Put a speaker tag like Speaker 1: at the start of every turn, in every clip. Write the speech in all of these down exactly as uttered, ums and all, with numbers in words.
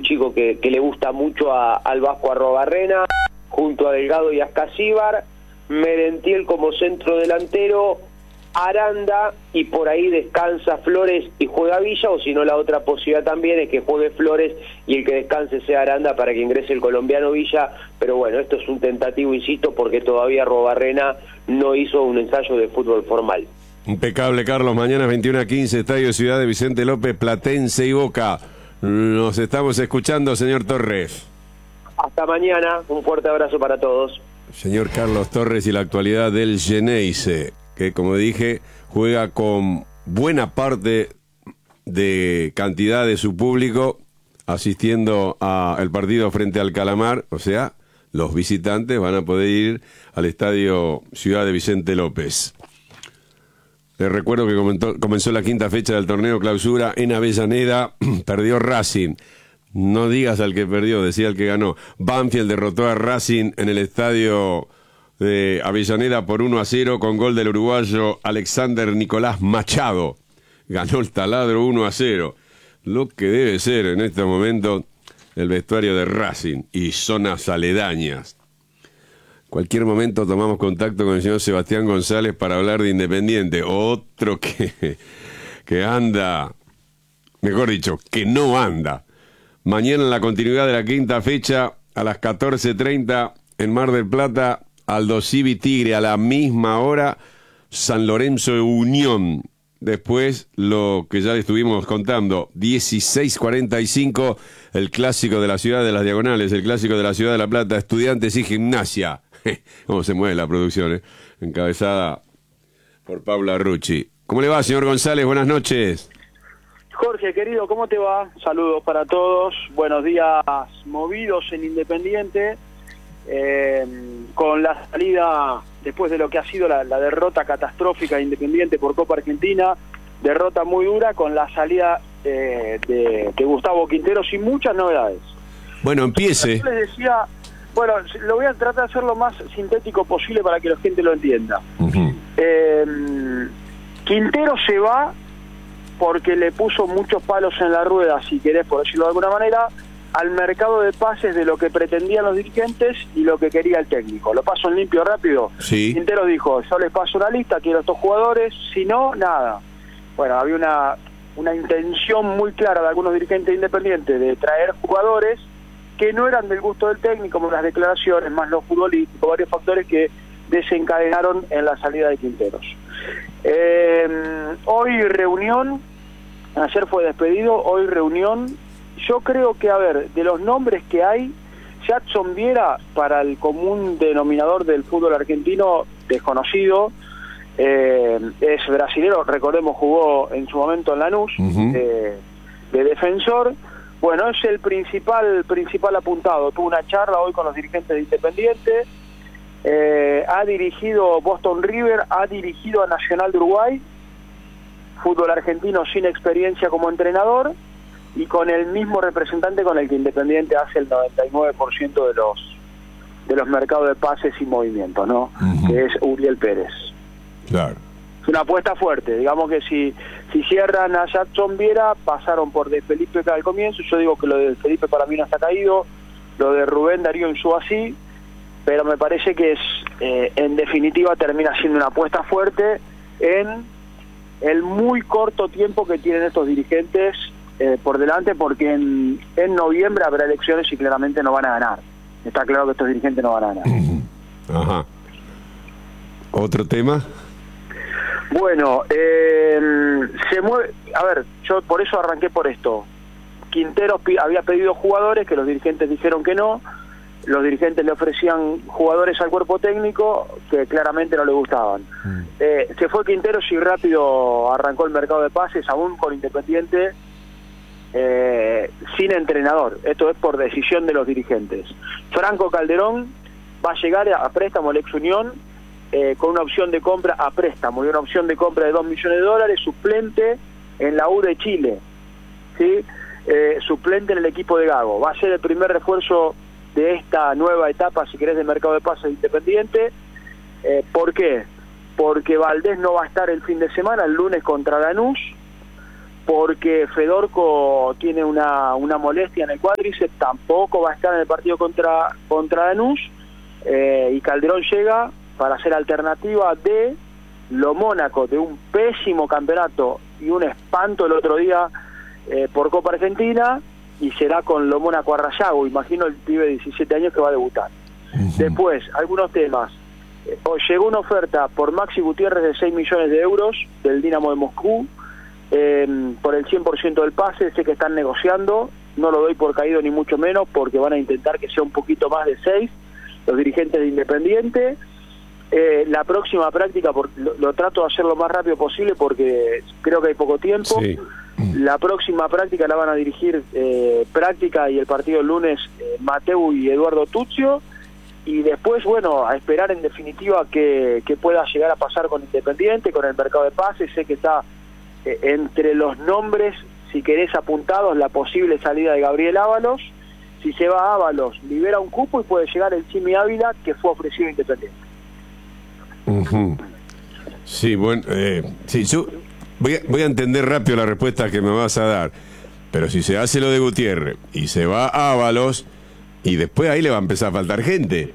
Speaker 1: chico que, que le gusta mucho a, al Vasco Arrobarrena, junto a Delgado y Ascasíbar, Merentiel como centro delantero, Aranda, y por ahí descansa Flores y juega Villa, o si no la otra posibilidad también es que juegue Flores y el que descanse sea Aranda para que ingrese el colombiano Villa, pero bueno, esto es un tentativo, insisto, porque todavía Arrobarrena no hizo un ensayo de fútbol formal.
Speaker 2: Impecable, Carlos. Mañana veintiuno a quince, Estadio Ciudad de Vicente López, Platense y Boca. Nos estamos escuchando, señor Torres.
Speaker 1: Hasta mañana, un fuerte abrazo para todos.
Speaker 2: Señor Carlos Torres, y la actualidad del Geneise, que como dije, juega con buena parte de cantidad de su público asistiendo al partido frente al Calamar, o sea, los visitantes van a poder ir al Estadio Ciudad de Vicente López. Les recuerdo que comentó, comenzó la quinta fecha del torneo clausura en Avellaneda, perdió Racing. No digas al que perdió, decía el que ganó. Banfield derrotó a Racing en el estadio de Avellaneda por uno a cero con gol del uruguayo Alexander Nicolás Machado. Ganó el Taladro uno a cero. Lo que debe ser en este momento el vestuario de Racing y zonas aledañas. Cualquier momento tomamos contacto con el señor Sebastián González para hablar de Independiente, otro que, que anda, mejor dicho, que no anda. Mañana en la continuidad de la quinta fecha, a las catorce treinta, en Mar del Plata, Aldo Civi Tigre, a la misma hora, San Lorenzo Unión. Después, lo que ya le estuvimos contando, dieciséis cuarenta y cinco, el clásico de la ciudad de las Diagonales, el clásico de la ciudad de La Plata, Estudiantes y Gimnasia. Cómo se mueve la producción, ¿eh? Encabezada por Paula Rucci. ¿Cómo le va, señor González? Buenas noches.
Speaker 3: Jorge, querido, ¿cómo te va? Saludos para todos. Buenos días movidos en Independiente. Eh, con la salida, después de lo que ha sido la, la derrota catastrófica de Independiente por Copa Argentina, derrota muy dura, con la salida eh, de, de Gustavo Quintero, sin muchas novedades.
Speaker 2: Bueno, empiece.
Speaker 3: Yo les decía, bueno, lo voy a tratar de hacer lo más sintético posible para que la gente lo entienda. Uh-huh. eh, Quintero se va porque le puso muchos palos en la rueda, si querés, por decirlo de alguna manera, al mercado de pases de lo que pretendían los dirigentes y lo que quería el técnico. Lo paso en limpio rápido.
Speaker 2: Sí.
Speaker 3: Quintero dijo, yo les paso una lista, quiero estos jugadores, si no, nada. Bueno, había una, una intención muy clara de algunos dirigentes independientes de traer jugadores que no eran del gusto del técnico, como las declaraciones, más los futbolísticos, varios factores que desencadenaron en la salida de Quinteros. Eh, hoy reunión, ayer fue despedido, hoy reunión. Yo creo que, a ver, de los nombres que hay, Jackson Viera, para el común denominador del fútbol argentino, desconocido, eh, es brasilero, recordemos, jugó en su momento en Lanús, uh-huh. de, de defensor. Bueno, es el principal principal apuntado. Tuvo una charla hoy con los dirigentes de Independiente, eh, ha dirigido Boston River, ha dirigido a Nacional de Uruguay, fútbol argentino sin experiencia como entrenador, y con el mismo representante con el que Independiente hace el noventa y nueve por ciento de los de los mercados de pases y movimientos, ¿no? Uh-huh. Que es Uriel Pérez.
Speaker 2: Claro.
Speaker 3: Es una apuesta fuerte. Digamos que si si cierran a Jackson Viera, pasaron por De Felipe al comienzo. Yo digo que lo de Felipe para mí no está caído, lo de Rubén Darío Insúa sí, pero me parece que es eh, en definitiva termina siendo una apuesta fuerte en el muy corto tiempo que tienen estos dirigentes Eh, por delante, porque en, en noviembre habrá elecciones y claramente no van a ganar. Está claro que estos dirigentes no van a ganar.
Speaker 2: Ajá. ¿Otro tema?
Speaker 3: Bueno, eh, se mueve... A ver, yo por eso arranqué por esto. Quinteros pi- había pedido jugadores que los dirigentes dijeron que no. Los dirigentes le ofrecían jugadores al cuerpo técnico que claramente no le gustaban. Mm. Eh, se fue Quinteros y rápido arrancó el mercado de pases, aún con Independiente, Eh, sin entrenador. Esto es por decisión de los dirigentes. Franco Calderón va a llegar a préstamo al Ex Unión, eh, con una opción de compra a préstamo y una opción de compra de dos millones de dólares, suplente en la U de Chile, ¿sí? eh, suplente en el equipo de Gago. Va a ser el primer refuerzo de esta nueva etapa, si querés, de mercado de pases Independiente. Eh, ¿por qué? Porque Valdés no va a estar el fin de semana, el lunes contra Lanús. porque Fedorco tiene una, una molestia en el cuádriceps, tampoco va a estar en el partido contra, contra Lanús, eh, y Calderón llega para ser alternativa de lo Mónaco, de un pésimo campeonato y un espanto el otro día eh, por Copa Argentina, y será con lo Mónaco Arrayago, imagino el pibe de diecisiete años que va a debutar. Uh-huh. Después, algunos temas. Eh, llegó una oferta por Maxi Gutiérrez de seis millones de euros del Dinamo de Moscú, eh, por el cien por ciento del pase. Sé que están negociando, no lo doy por caído ni mucho menos, porque van a intentar que sea un poquito más de seis los dirigentes de Independiente. Eh, la próxima práctica, por, lo, lo trato de hacer lo más rápido posible porque creo que hay poco tiempo. Sí. La próxima práctica la van a dirigir eh, práctica y el partido el lunes eh, Mateu y Eduardo Tuzio, y después, bueno, a esperar en definitiva que, que pueda llegar a pasar con Independiente, con el mercado de pases. Sé que está eh, entre los nombres, si querés, apuntados la posible salida de Gabriel Ábalos. Si se va a Ábalos, libera un cupo y puede llegar el Chimi Ávila, que fue ofrecido a Independiente.
Speaker 2: Uh-huh. Sí, bueno, eh, sí, yo voy a, voy a entender rápido la respuesta que me vas a dar, pero si se hace lo de Gutiérrez y se va a Ábalos, y después ahí le va a empezar a faltar gente.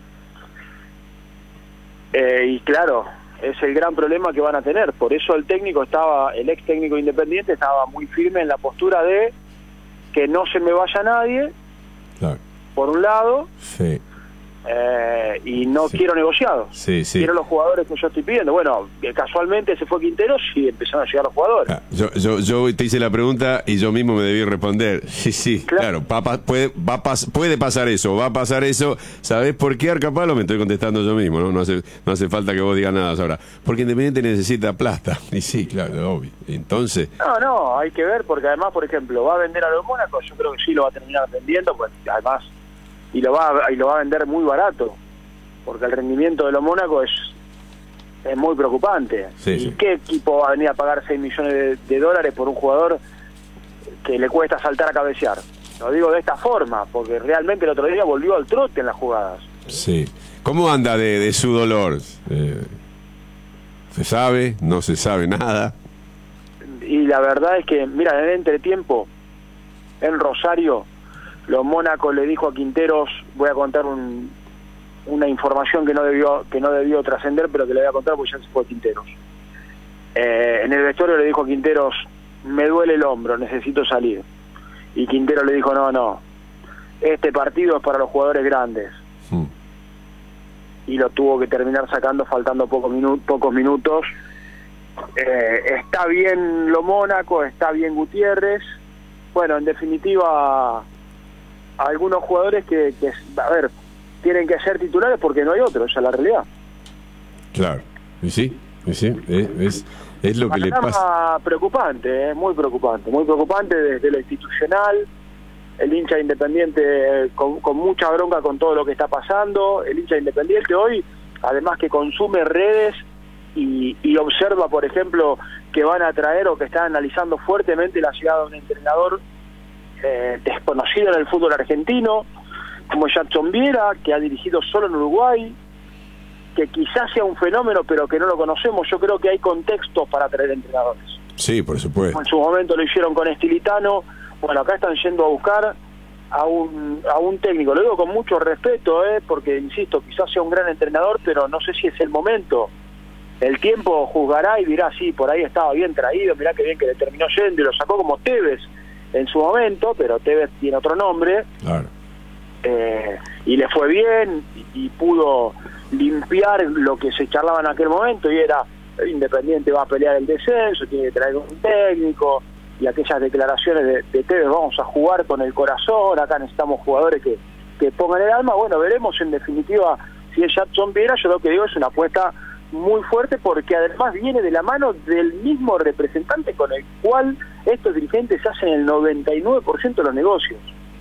Speaker 3: Eh, y claro, es el gran problema que van a tener. Por eso el técnico estaba, el ex técnico Independiente estaba muy firme en la postura de que no se me vaya nadie, claro, por un lado. Sí. Eh, y no sí. quiero negociados, sí, sí. quiero los jugadores que yo estoy pidiendo. Bueno, casualmente se fue Quinteros y empezaron a llegar los jugadores.
Speaker 2: Ah, yo, yo, yo te hice la pregunta y yo mismo me debí responder. Sí, sí, claro, claro va, puede, va, puede pasar eso, va a pasar eso. ¿Sabés por qué, Arcapalo? Me estoy contestando yo mismo, ¿no? No hace, no hace falta que vos digas nada ahora. Porque Independiente necesita plata. Y sí, claro, obvio. Entonces...
Speaker 3: No, no, hay que ver, porque además, por ejemplo, va a vender a los Mónaco, yo creo que sí lo va a terminar vendiendo, pues además... y lo va a, y lo va a vender muy barato, porque el rendimiento de los Mónaco es es muy preocupante. Sí, ¿Y sí. qué equipo va a venir a pagar seis millones de, de dólares por un jugador que le cuesta saltar a cabecear? Lo digo de esta forma, porque realmente el otro día volvió al trote en las jugadas.
Speaker 2: Sí. ¿Cómo anda de, de su dolor? Eh, ¿Se sabe? ¿No se sabe nada?
Speaker 3: Y la verdad es que, mira, en el entretiempo, en Rosario, los Mónaco le dijo a Quinteros, voy a contar un, una información que no debió que no debió trascender, pero que le voy a contar porque ya se fue Quinteros. Eh, en el vestuario le dijo a Quinteros, me duele el hombro, necesito salir. Y Quinteros le dijo, no, no, este partido es para los jugadores grandes. Hmm. Y lo tuvo que terminar sacando faltando poco minu pocos minutos. Eh, está bien lo Mónaco, está bien Gutiérrez. Bueno, en definitiva... algunos jugadores que, que, a ver, tienen que ser titulares porque no hay otro, esa es la realidad.
Speaker 2: Claro, y sí, y sí, es, es, es lo que le pasa.
Speaker 3: Preocupante, eh, muy preocupante, muy preocupante desde lo institucional, el hincha Independiente eh, con, con mucha bronca con todo lo que está pasando, el hincha Independiente hoy, además que consume redes y, y observa, por ejemplo, que van a traer o que están analizando fuertemente la llegada de un entrenador Eh, desconocido en el fútbol argentino, como Jackson Viera, que ha dirigido solo en Uruguay, que quizás sea un fenómeno pero que no lo conocemos. Yo creo que hay contextos para traer entrenadores.
Speaker 2: Sí, por supuesto.
Speaker 3: En su momento lo hicieron con Estilitano. Bueno, acá están yendo a buscar a un, a un técnico, lo digo con mucho respeto, eh, porque insisto, quizás sea un gran entrenador, pero no sé si es el momento. El tiempo juzgará y dirá, sí, por ahí estaba bien traído, mirá que bien que le terminó yendo y lo sacó como Tevez en su momento, pero Tevez tiene otro nombre. Claro. Eh, y le fue bien y, y pudo limpiar lo que se charlaba en aquel momento, y era Independiente va a pelear el descenso, tiene que traer un técnico, y aquellas declaraciones de, de Tevez, vamos a jugar con el corazón, acá necesitamos jugadores que, que pongan el alma. Bueno, veremos en definitiva si es Jackson Viera. Yo lo que digo es una apuesta muy fuerte, porque además viene de la mano del mismo representante con el cual estos dirigentes hacen el noventa y nueve por ciento de los negocios.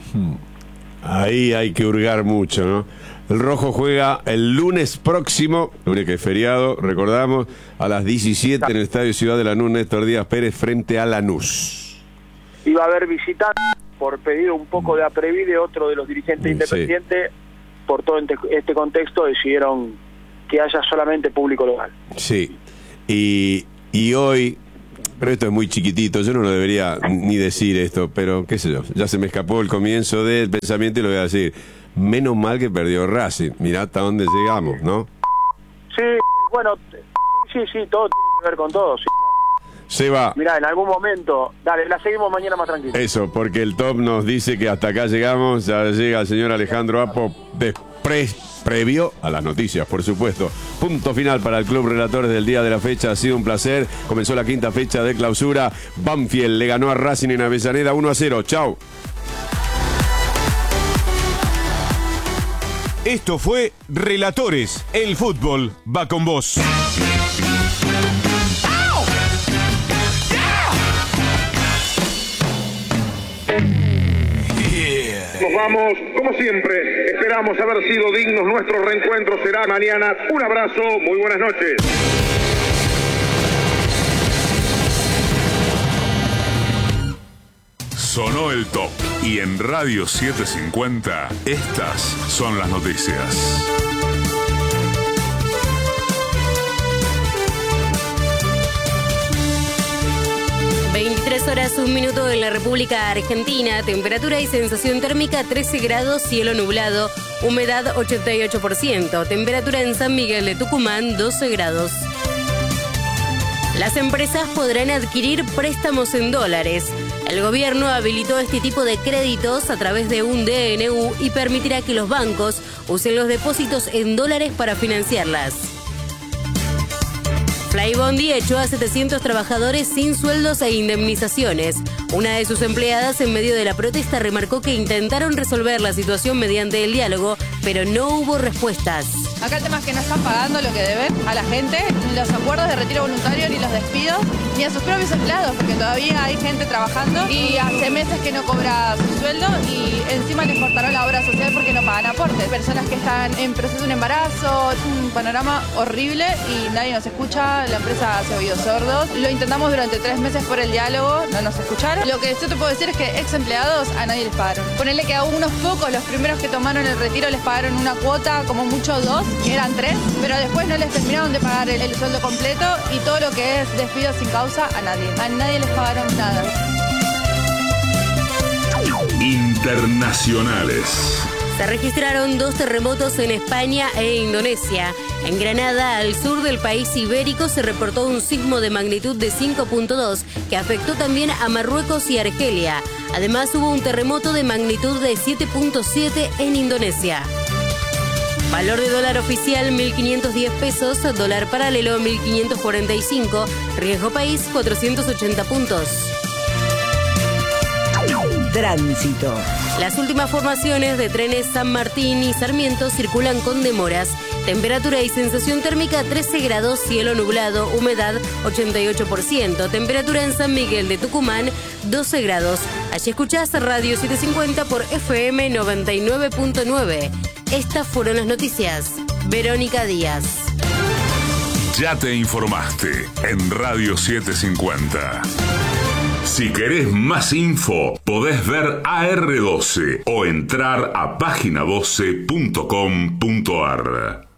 Speaker 2: Ahí hay que hurgar mucho, ¿no? El Rojo juega el lunes próximo, lunes que es feriado, recordamos, a las diecisiete en el Estadio Ciudad de Lanús, Néstor Díaz Pérez frente a Lanús.
Speaker 3: Iba a haber visitantes, por pedido un poco de apreví de otro de los dirigentes sí. independientes, por todo este contexto decidieron que haya solamente público local.
Speaker 2: Sí, y, y hoy Pero esto es muy chiquitito, yo no lo debería ni decir esto, pero qué sé yo, ya se me escapó el comienzo del pensamiento y lo voy a decir. Menos mal que perdió Racing, mirá hasta dónde llegamos, ¿no?
Speaker 3: Sí, bueno, sí, sí, todo tiene que ver con todo, sí.
Speaker 2: Seba.
Speaker 3: Mirá, en algún momento, dale, la seguimos mañana más tranquilo.
Speaker 2: Eso, porque el top nos dice que hasta acá llegamos, ya llega el señor Alejandro Apo, despre, previo a las noticias, por supuesto. Punto final para el Club Relatores del día de la fecha, ha sido un placer. Comenzó la quinta fecha de clausura, Banfield le ganó a Racing en Avellaneda uno a cero, chau.
Speaker 4: Esto fue Relatores, el fútbol va con vos.
Speaker 5: Nos vamos, como siempre, esperamos haber sido dignos. Nuestro reencuentro será mañana. Un abrazo, muy buenas noches.
Speaker 6: Sonó el top y en Radio setecientos cincuenta estas son las noticias.
Speaker 7: veintitrés horas, un minuto en la República Argentina. Temperatura y sensación térmica trece grados, cielo nublado. Humedad ochenta y ocho por ciento. Temperatura en San Miguel de Tucumán doce grados. Las empresas podrán adquirir préstamos en dólares. El gobierno habilitó este tipo de créditos a través de un D N U y permitirá que los bancos usen los depósitos en dólares para financiarlas. Flybondi echó a setecientos trabajadores sin sueldos e indemnizaciones. Una de sus empleadas, en medio de la protesta, remarcó que intentaron resolver la situación mediante el diálogo, pero no hubo respuestas.
Speaker 8: Acá el tema es que no están pagando lo que deben a la gente, ni los acuerdos de retiro voluntario, ni los despidos, ni a sus propios empleados, porque todavía hay gente trabajando y hace meses que no cobra su sueldo y encima les cortaron la obra social porque no pagan aportes. Personas que están en proceso de un embarazo, un panorama horrible y nadie nos escucha, la empresa se oídos sordos. Lo intentamos durante tres meses por el diálogo, no nos escucharon. Lo que yo te puedo decir es que ex empleados a nadie les pagaron. Ponele que a unos pocos, los primeros que tomaron el retiro, les pagaron una cuota, como mucho dos, que eran tres, pero después no les terminaron de pagar el, el sueldo completo y todo lo que es despido sin causa a nadie. A nadie les pagaron nada.
Speaker 6: Internacionales.
Speaker 7: Se registraron dos terremotos en España e Indonesia. En Granada, al sur del país ibérico, se reportó un sismo de magnitud de cinco punto dos que afectó también a Marruecos y Argelia. Además, hubo un terremoto de magnitud de siete punto siete en Indonesia. Valor de dólar oficial mil quinientos diez pesos, dólar paralelo mil quinientos cuarenta y cinco, riesgo país cuatrocientos ochenta puntos.
Speaker 9: Tránsito.
Speaker 7: Las últimas formaciones de trenes San Martín y Sarmiento circulan con demoras. Temperatura y sensación térmica trece grados, cielo nublado, humedad ochenta y ocho por ciento. Temperatura en San Miguel de Tucumán doce grados. Allí escuchás Radio setecientos cincuenta por F M noventa y nueve punto nueve. Estas fueron las noticias. Verónica Díaz.
Speaker 6: Ya te informaste en Radio setecientos cincuenta. Si querés más info, podés ver A R doce o entrar a página doce punto com punto ar.